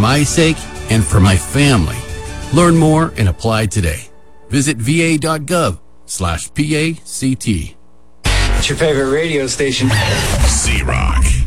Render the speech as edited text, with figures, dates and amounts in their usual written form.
my sake and for my family. Learn more and apply today. Visit va.gov/PACT. What's your favorite radio station? Z-Rock.